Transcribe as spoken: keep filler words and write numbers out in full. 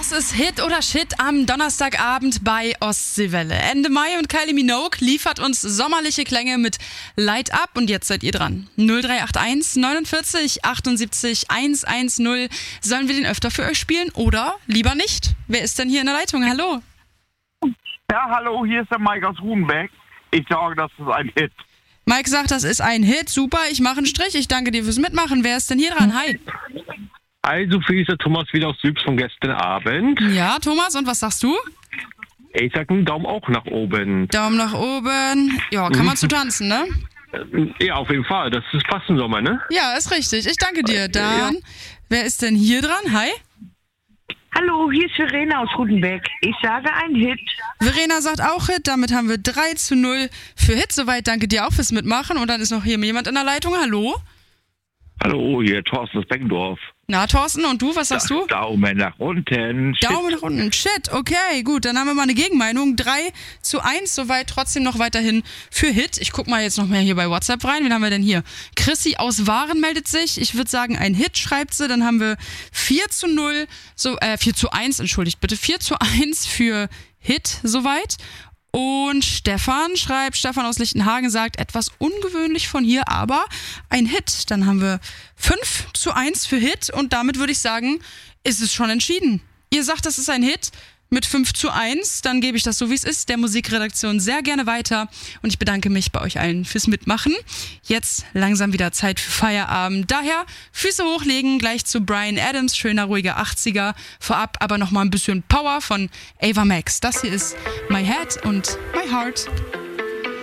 Das ist Hit oder Shit am Donnerstagabend bei Ostseewelle. Ende Mai und Kylie Minogue liefert uns sommerliche Klänge mit Light Up und jetzt seid ihr dran. null drei acht eins neunundvierzig achtundsiebzig hundertzehn. Sollen wir den öfter für euch spielen oder lieber nicht? Wer ist denn hier in der Leitung? Hallo. Ja, hallo, hier ist der Mike aus Ruhenbeck. Ich sage, das ist ein Hit. Mike sagt, das ist ein Hit. Super, ich mache einen Strich. Ich danke dir fürs Mitmachen. Wer ist denn hier dran? Hi. Hi Sophie, ist der Thomas wieder aus Sübs von gestern Abend. Ja, Thomas, und was sagst du? Ich sag einen Daumen auch nach oben. Daumen nach oben. Ja, kann man zu tanzen, ne? Ja, auf jeden Fall. Das ist fast ein Sommer, ne? Ja, ist richtig. Ich danke dir. Dann, ja. Wer ist denn hier dran? Hi. Hallo, hier ist Verena aus Rudenbeck. Ich sage ein Hit. Verena sagt auch Hit. Damit haben wir drei zu null für Hit. Soweit danke dir auch fürs Mitmachen. Und dann ist noch hier jemand in der Leitung. Hallo. Hallo, hier Thorsten aus Beckendorf. Na, Thorsten, und du, was sagst du? Daumen nach unten. Shit. Daumen nach unten. Shit, okay, gut. Dann haben wir mal eine Gegenmeinung. drei zu eins, soweit trotzdem noch weiterhin für Hit. Ich guck mal jetzt noch mehr hier bei WhatsApp rein. Wen haben wir denn hier? Chrissy aus Waren meldet sich. Ich würde sagen, ein Hit schreibt sie. Dann haben wir vier zu null, so, äh, vier zu eins, entschuldigt bitte. vier zu eins für Hit, soweit. Und Stefan schreibt, Stefan aus Lichtenhagen sagt, etwas ungewöhnlich von hier, aber ein Hit. Dann haben wir fünf zu eins für Hit und damit würde ich sagen, ist es schon entschieden. Ihr sagt, das ist ein Hit mit fünf zu eins, dann gebe ich das so, wie es ist, der Musikredaktion sehr gerne weiter und ich bedanke mich bei euch allen fürs Mitmachen. Jetzt langsam wieder Zeit für Feierabend. Daher Füße hochlegen, gleich zu Bryan Adams, schöner, ruhiger achtziger. Vorab aber nochmal ein bisschen Power von Ava Max. Das hier ist My Head und My Heart.